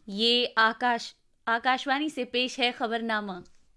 یہ آکاشوانی سے پیش ہے خبرنامہ۔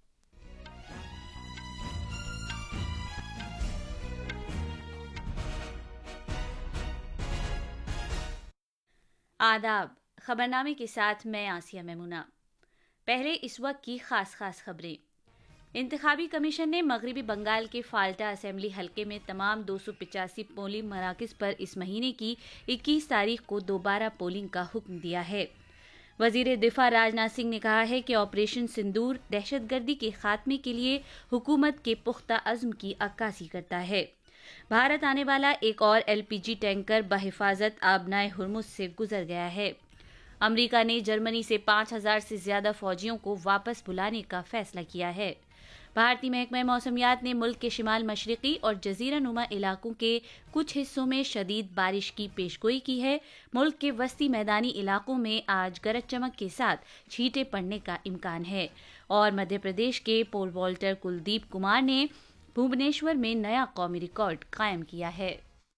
آداب، خبرنامے کے ساتھ میں آسیہ میمونہ۔ پہلے اس وقت کی خاص خبریں۔ انتخابی کمیشن نے مغربی بنگال کے فالٹا اسمبلی حلقے میں تمام 285 پولنگ مراکز پر اس مہینے کی 21 تاریخ کو دوبارہ پولنگ کا حکم دیا ہے۔ وزیر دفاع راجناتھ سنگھ نے کہا ہے کہ آپریشن سندور دہشت گردی کے خاتمے کے لیے حکومت کے پختہ عزم کی عکاسی کرتا ہے۔ بھارت آنے والا ایک اور LPG ٹینکر بحفاظت آبنائے ہرمز سے گزر گیا ہے۔ امریکہ نے جرمنی سے 5000 سے زیادہ فوجیوں کو واپس بلانے کا فیصلہ کیا ہے۔ بھارتی محکمہ موسمیات نے ملک کے شمال مشرقی اور جزیرہ نما علاقوں کے کچھ حصوں میں شدید بارش کی پیشگوئی کی ہے۔ ملک کے وسطی میدانی علاقوں میں آج گرج چمک کے ساتھ چھینٹیں پڑنے کا امکان ہے۔ اور مدھیہ پردیش کے پول والٹر کلدیپ کمار نے بھوبنیشور میں نیا قومی ریکارڈ قائم کیا ہے۔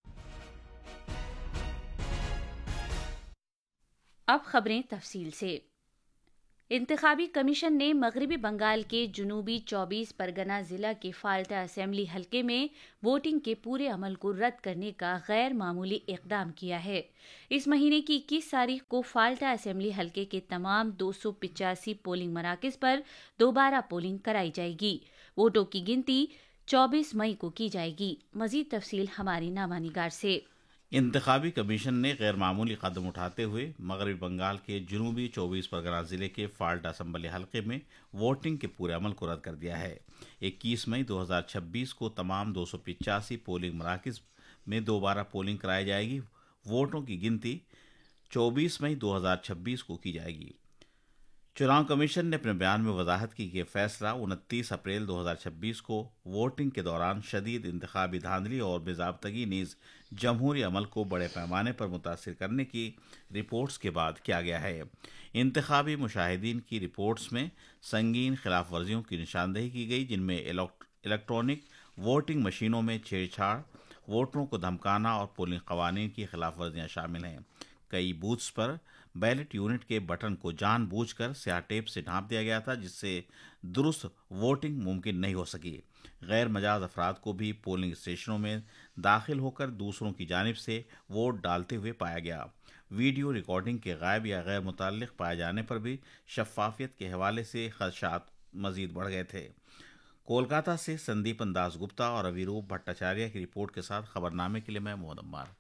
اب خبریں تفصیل سے۔ انتخابی کمیشن نے مغربی بنگال کے جنوبی 24 پرگنہ ضلع کے فالٹا اسمبلی حلقے میں ووٹنگ کے پورے عمل کو رد کرنے کا غیر معمولی اقدام کیا ہے۔ اس مہینے کی 21 تاریخ کو فالٹا اسمبلی حلقے کے تمام 285 پولنگ مراکز پر دوبارہ پولنگ کرائی جائے گی۔ ووٹوں کی گنتی 24 مئی کو کی جائے گی۔ مزید تفصیل ہماری نامہ نگار سے۔ انتخابی کمیشن نے غیر معمولی قدم اٹھاتے ہوئے مغربی بنگال کے جنوبی 24 پرگنہ ضلع کے فالٹا اسمبلی حلقے میں ووٹنگ کے پورے عمل کو رد کر دیا ہے۔ 21 مئی 2026 کو تمام 285 پولنگ مراکز میں دوبارہ پولنگ کرائی جائے گی۔ ووٹوں کی گنتی 24 مئی 2026 کو کی جائے گی۔ چناؤ کمیشن نے اپنے بیان میں وضاحت کی کہ یہ فیصلہ 29 اپریل 2026 کو ووٹنگ کے دوران شدید انتخابی دھاندلی اور بے ضابطگی نیز جمہوری عمل کو بڑے پیمانے پر متاثر کرنے کی رپورٹس کے بعد کیا گیا ہے۔ انتخابی مشاہدین کی رپورٹس میں سنگین خلاف ورزیوں کی نشاندہی کی گئی، جن میں الیکٹرانک ووٹنگ مشینوں میں چھیڑ چھاڑ، ووٹروں کو دھمکانا اور پولنگ قوانین کی خلاف ورزیاں شامل ہیں۔ کئی بوتھس پر بیلٹ یونٹ کے بٹن کو جان بوجھ کر سیاہ ٹیپ سے ڈھانپ دیا گیا تھا، جس سے درست ووٹنگ ممکن نہیں ہو سکی۔ غیر مجاز افراد کو بھی پولنگ اسٹیشنوں میں داخل ہو کر دوسروں کی جانب سے ووٹ ڈالتے ہوئے پایا گیا۔ ویڈیو ریکارڈنگ کے غائب یا غیر متعلق پائے جانے پر بھی شفافیت کے حوالے سے خدشات مزید بڑھ گئے تھے۔ کولکاتہ سے سندیپن داس گپتا اور اویروپ بھٹاچاریہ کی رپورٹ کے ساتھ خبرنامے کے لیے میں محمد عمار۔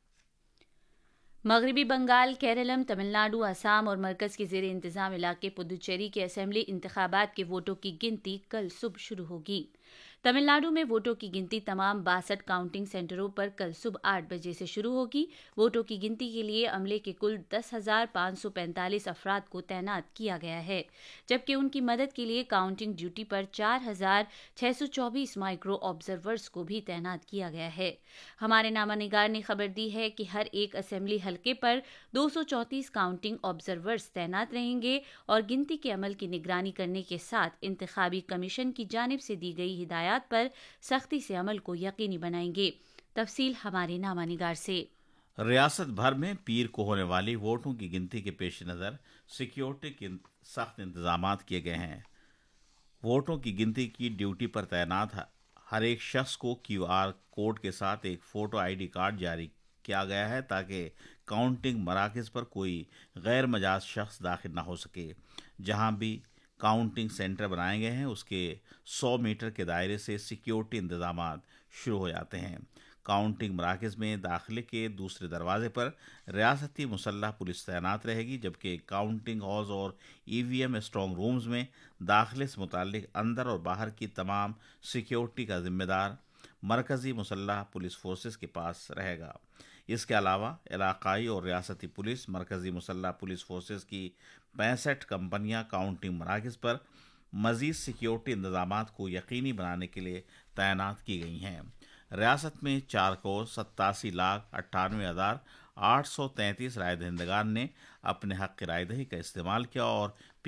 مغربی بنگال، کیرالم، تمل ناڈو، آسام اور مرکز کے زیر انتظام علاقے پدوچیری کے اسمبلی انتخابات کے ووٹوں کی گنتی کل صبح شروع ہوگی۔ تمل ناڈو میں ووٹوں کی گنتی تمام 62 کاؤنٹنگ سینٹروں پر کل صبح 8 بجے سے شروع ہوگی۔ ووٹوں کی گنتی کے لیے عملے کے کل 10,545 افراد کو تعینات کیا گیا ہے، جبکہ ان کی مدد کے لیے کاؤنٹنگ ڈیوٹی پر 4,624 مائکرو آبزرورز کو بھی تعینات کیا گیا ہے۔ ہمارے نامہ نگار نے خبر دی ہے کہ ہر ایک اسمبلی حلقے پر 234 کاؤنٹنگ آبزرورز تعینات رہیں گے اور گنتی کے عمل کی نگرانی کرنے کے ساتھ انتخابی کمیشن کی جانب سے دی گئی ہدایات پر سختی سے عمل کو یقینی بنائیں گے۔ تفصیل ہمارے نامہ نگار سے۔ ریاست بھر میں پیر کو ہونے والی ووٹوں کی گنتی کے پیش نظر سیکیورٹی کے سخت انتظامات کیے گئے ہیں۔ ووٹوں کی گنتی کی ڈیوٹی پر تعینات ہر ایک شخص کو QR کوڈ کے ساتھ ایک فوٹو ID کارڈ جاری کیا گیا ہے تاکہ کاؤنٹنگ مراکز پر کوئی غیر مجاز شخص داخل نہ ہو سکے۔ جہاں بھی کاؤنٹنگ سینٹر بنائے گئے ہیں اس کے 100 میٹر کے دائرے سے سیکیورٹی انتظامات شروع ہو جاتے ہیں۔ کاؤنٹنگ مراکز میں داخلے کے دوسرے دروازے پر ریاستی مسلح پولیس تعینات رہے گی، جبکہ کاؤنٹنگ ہالز اور EVM اسٹرانگ رومز میں داخلے سے متعلق اندر اور باہر کی تمام سیکیورٹی کا ذمہ دار مرکزی مسلح پولیس فورسز کے پاس رہے گا۔ اس کے علاوہ علاقائی اور ریاستی پولیس، مرکزی مسلح پولیس فورسز کی 65 کمپنیاں کاؤنٹنگ مراکز پر مزید سیکیورٹی انتظامات کو یقینی بنانے کے لیے تعینات کی گئی ہیں۔ ریاست میں 4,97,98,833 رائے دہندگان نے اپنے حق رائے دہی کا استعمال کیا اور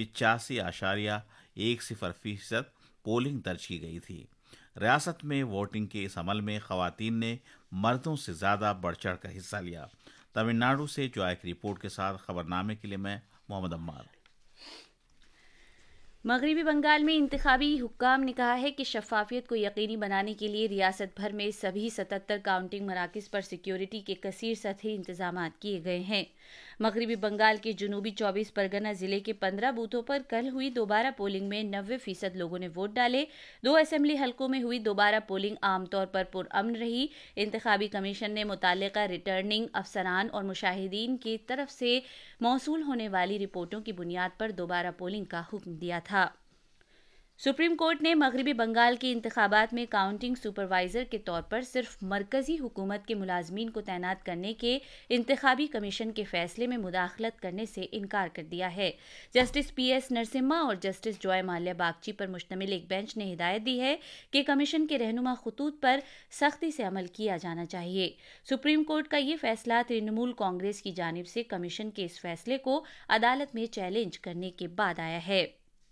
85.10% پولنگ درج کی گئی تھی۔ ریاست میں ووٹنگ کے اس عمل میں خواتین نے مردوں سے زیادہ بڑھ چڑھ کر حصہ لیا۔ تمل ناڈو سے جوائے کی رپورٹ کے ساتھ خبرنامے کے لیے میں محمد عمار۔ मगरबी बंगाल में इंतखाबी हुक्काम ने कहा है कि शफाफियत को यकीनी बनाने के लिए रियासत भर में सभी 77 काउंटिंग मराकज़ पर सिक्योरिटी के कसीर सतही इंतजाम किए गए हैं। मगरबी बंगाल के जुनूबी 24 परगना जिले के 15 बूथों पर कल हुई दोबारा पोलिंग में 90% लोगों ने वोट डाले। 2 असेंबली हलकों में हुई दोबारा पोलिंग आमतौर पर पुरअमन रही। इंतखाबी कमीशन ने मुताल्लिका रिटर्निंग अफसरान और मुशाहिदीन की तरफ से मौसूल होने वाली रिपोर्टों की बुनियाद पर दोबारा पोलिंग का हुक्म दिया था। सुप्रीम कोर्ट ने मगरबी बंगाल के इंतखाबात में काउंटिंग सुपरवाइजर के तौर पर सिर्फ मरकजी हुकूमत के मुलाजमीन को तैनात करने के इंतखाबी कमीशन के फैसले में मुदाखलत करने से इनकार कर दिया है। जस्टिस PS नरसिम्हा और जस्टिस जॉय माल्या बागची पर मुश्तमिल एक बेंच ने हिदायत दी है कि कमीशन के रहनुमा खतूत पर सख्ती से अमल किया जाना चाहिए। सुप्रीम कोर्ट का ये फैसला तृणमूल कांग्रेस की जानिब से कमीशन के इस फैसले को अदालत में चैलेंज करने के बाद आया है।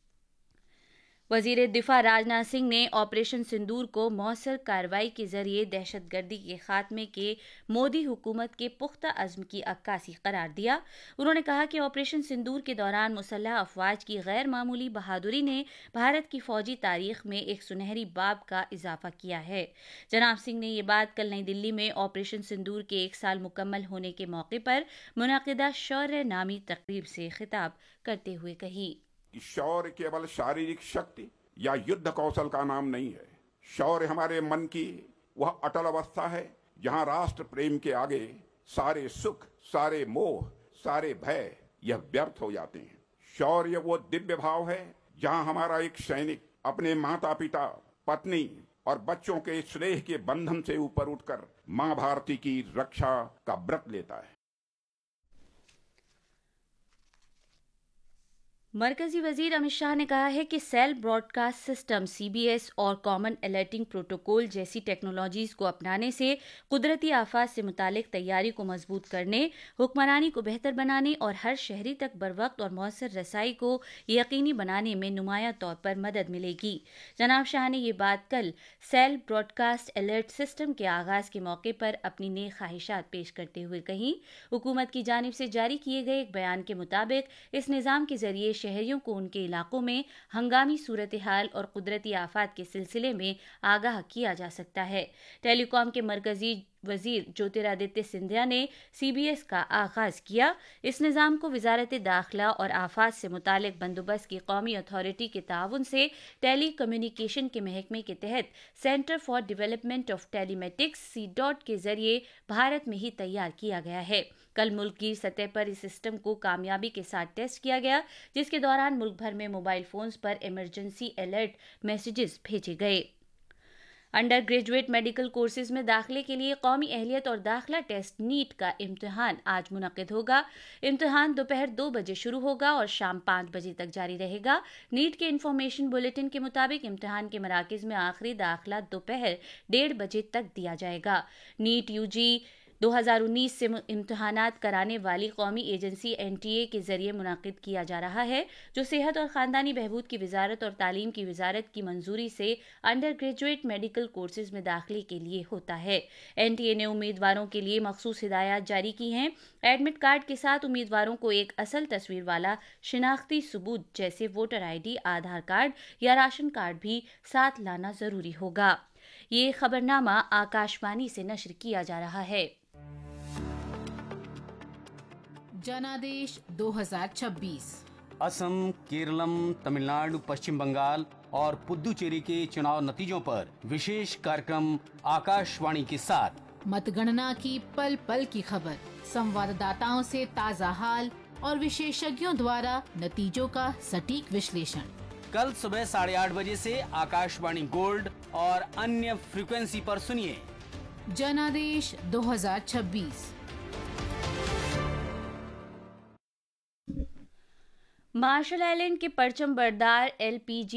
वजीर दिफा राजनाथ सिंह ने ऑपरेशन सिंदूर को मौसर कार्रवाई के जरिए दहशतगर्दी के खात्मे के मोदी हुकूमत के पुख्ता अज़्म की अक्कासी करार दिया। उन्होंने कहा कि ऑपरेशन सिंदूर के दौरान मुसल्लह अफवाज की गैर मामूली बहादुरी ने भारत की फौजी तारीख में एक सुनहरी बाब का इजाफा किया है। जनाब सिंह ने ये बात कल नई दिल्ली में ऑपरेशन सिंदूर के 1 साल मुकम्मल होने के मौके पर मुनाकिदा शौर्य नामी तकरीब से खिताब करते हुए कही। शौर्य केवल शारीरिक शक्ति या युद्ध कौशल का नाम नहीं है। शौर्य हमारे मन की वह अटल अवस्था है जहां राष्ट्र प्रेम के आगे सारे सुख, सारे मोह, सारे भय यह व्यर्थ हो जाते हैं। शौर्य वो दिव्य भाव है जहां हमारा एक सैनिक अपने माता पिता, पत्नी और बच्चों के स्नेह के बंधन से ऊपर उठकर मां भारती की रक्षा का व्रत लेता है। मरकजी वजीर अमित शाह ने कहा है कि सेल ब्रॉडकास्ट सिस्टम CBS और कॉमन अलर्टिंग प्रोटोकॉल जैसी टेक्नोलॉजीज को अपनाने से कुदरती आफात से मुतालिक तैयारी को मजबूत करने, हुक्मरानी को बेहतर बनाने और हर शहरी तक बरवक्त और मौसर रसाई को यकीनी बनाने में नुमायां तौर पर मदद मिलेगी। जनाब शाह ने ये बात कल सेल ब्रॉडकास्ट अलर्ट सिस्टम के आगाज के मौके पर अपनी नेक ख्वाहिशात पेश करते हुए कही। हुकूमत की जानिब से जारी किए गए एक बयान के मुताबिक इस निज़ाम के जरिए शहरियों को उनके इलाकों में हंगामी सूरत हाल और कुदरती आफात के सिलसिले में आगाह किया जा सकता है। टेलीकॉम के मरकजी वजीर ज्योतिरादित्य सिंधिया ने CBS का आगाज किया। इस निज़ाम को वजारत दाखिला और आफात से मुतालिक बंदोबस्त की कौमी अथॉरिटी के ताउन से टेली कम्युनिकेशन के महकमे के तहत centre for development of telematics CDOT के जरिए भारत में ही तैयार किया गया है। कल मुल्क की सतह पर इस सिस्टम को कामयाबी के साथ टेस्ट किया गया, जिसके दौरान मुल्क भर में मोबाइल फोन्स पर इमरजेंसी अलर्ट मैसेजेस भेजे गए। अंडर ग्रेजुएट मेडिकल कोर्सेज में दाखिले के लिए कौमी अहलियत और दाखिला टेस्ट नीट का इम्तिहान आज मुनक्किद होगा। इम्तिहान दोपहर 2 बजे शुरू होगा और शाम 5 बजे तक जारी रहेगा। नीट के इंफॉर्मेशन बुलेटिन के मुताबिक इम्तिहान के मराकिज में आखिरी दाखिला दोपहर 1:30 बजे तक दिया जाएगा। नीट UG 2019 से इम्तहानात कराने वाली कौमी एजेंसी NTA के जरिए मुनाकिद किया जा रहा है, जो सेहत और ख़ानदानी बहबूद की वजारत और तालीम की वजारत की मंजूरी से अंडर ग्रेजुएट मेडिकल कोर्सेज में दाखिले के लिए होता है। NTA ने उम्मीदवारों के लिए मखसूस हिदायत जारी की हैं। एडमिट कार्ड के साथ उम्मीदवारों को एक असल तस्वीर वाला शिनाख्ती सबूत जैसे वोटर ID, आधार कार्ड या राशन कार्ड भी साथ लाना जरूरी होगा। ये खबरनामा आकाशवाणी से नश्र किया जा रहा है। जनादेश 2026 असम, केरलम, तमिलनाडु, पश्चिम बंगाल और पुद्दुचेरी के चुनाव नतीजों पर विशेष कार्यक्रम आकाशवाणी के साथ मतगणना की पल पल की खबर, संवाददाताओं से ताजा हाल और विशेषज्ञों द्वारा नतीजों का सटीक विश्लेषण। कल सुबह 8:30 बजे से आकाशवाणी गोल्ड और अन्य फ्रीक्वेंसी पर सुनिए जनादेश 2026। मार्शल आइलैंड के परचम बरदार LPG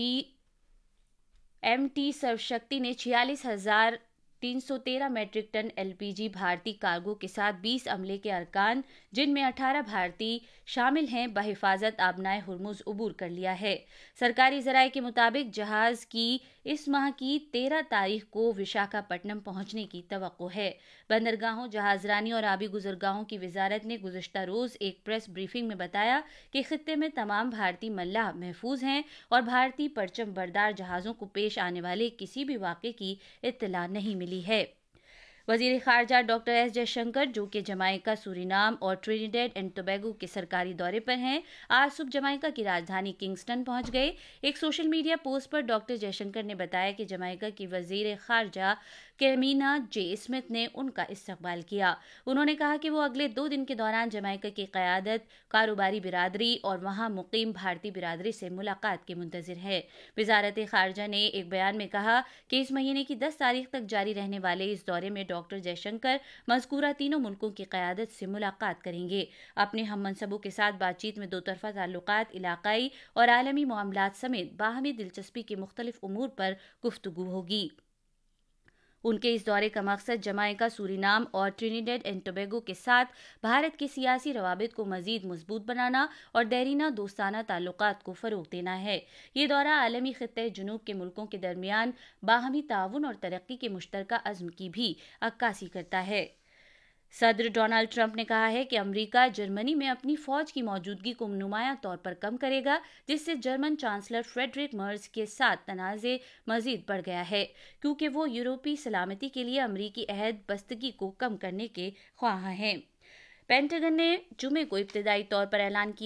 MT सर्वशक्ति ने 46,313 मैट्रिक टन LPG भारतीय कार्गो के साथ 20 अमले के अरकान, जिनमें 18 भारतीय शामिल हैं, बहिफाजत आबनाए हुर्मुज उबूर कर लिया है। सरकारी जराये के मुताबिक जहाज की इस माह की 13 तारीख को विशाखापट्टनम पहुंचने की तवक्को है। बंदरगाहों, जहाजरानी और आबी गुजरगाहों की वजारत ने गुज़िश्ता रोज एक प्रेस ब्रीफिंग में बताया कि खित्ते में तमाम भारतीय मल्लाह महफूज हैं और भारतीय परचम बरदार जहाज़ों को पेश आने वाले किसी भी वाक़े की इत्तला नहीं मिली है। वजीर खारजा डॉक्टर एस जयशंकर, जो कि जमाइका, सूरीनाम और ट्रिनिडेड एंड टोबैगो के सरकारी दौरे पर हैं, आज सुबह जमाइका की राजधानी किंगस्टन पहुंच गए। एक सोशल मीडिया पोस्ट पर डॉक्टर जयशंकर ने बताया कि जमाइका की वजीर खारजा कैमिना जे स्मिथ ने उनका इस्तकबाल किया। उन्होंने कहा कि वो अगले 2 दिन के दौरान जमाइका की क़यादत, कारोबारी बिरादरी और वहां मुकीम भारतीय बिरादरी से मुलाकात के मुंतज़िर है। वजारत खारजा ने एक बयान में कहा कि इस महीने की 10 तारीख तक जारी रहने वाले इस दौरे में डॉक्टर जयशंकर मज़कूरा तीनों मुल्कों की क़यादत से मुलाकात करेंगे। अपने हम मनसबों के साथ बातचीत में दोतरफा ताल्लुकात, इलाकाई और आलमी मामलात समेत बाहमी दिलचस्पी के मुख्तलिफ उमूर पर गुफ्तगू होगी। उनके इस दौरे का मकसद जमाइका, सूरीनाम और ट्रिनिडेड एंड टोबैगो के साथ भारत के सियासी रवाबित को मजीद मजबूत बनाना और देरीना दोस्ताना ताल्लुकात को फ़रोग़ देना है। ये दौरा आलमी खित्ते जुनूब के मुल्कों के दरमियान बाहमी ताउन और तरक्की के मुश्तरका अज़्म की भी अक्कासी करता है। सदर डोनाल्ड ट्रंप ने कहा है कि अमेरिका जर्मनी में अपनी फौज की मौजूदगी को नुमायां तौर पर कम करेगा, जिससे जर्मन चांसलर फ्रेडरिक मर्ज के साथ तनाज़े मजीद बढ़ गया है, क्योंकि वो यूरोपीय सलामती के लिए अमेरिकी अहद बस्तगी को कम करने के ख्वाह हैं। पेंटागन ने जुमे को इब्तिदाई तौर पर ऐलान किया